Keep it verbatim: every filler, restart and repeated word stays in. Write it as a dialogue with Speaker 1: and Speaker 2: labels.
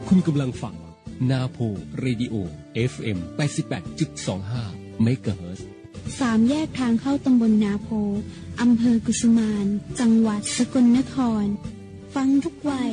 Speaker 1: คุณกำลังฟังนาโพเรดิโอ เอฟ เอ็ม แปดสิบแปดจุดสองห้า เมกะเฮิรตซ์
Speaker 2: สามแยกทางเข้าตำบลนาโพอำเภอกุสุมานจังหวัดสกลนครฟังทุกวัย